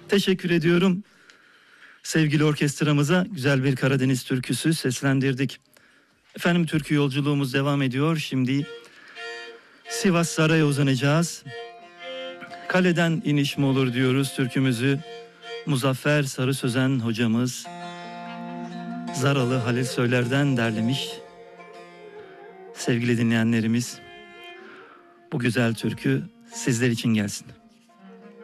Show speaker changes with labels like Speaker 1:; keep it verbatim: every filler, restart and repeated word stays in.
Speaker 1: Teşekkür ediyorum. Sevgili orkestramıza güzel bir Karadeniz türküsü seslendirdik. Efendim, türkü yolculuğumuz devam ediyor. Şimdi Sivas Saray'a uzanacağız. Kaleden iniş mi olur diyoruz türkümüzü. Muzaffer Sarı Sözen hocamız Zaralı Halil Söyler'den derlemiş. Sevgili dinleyenlerimiz, bu güzel türkü sizler için gelsin.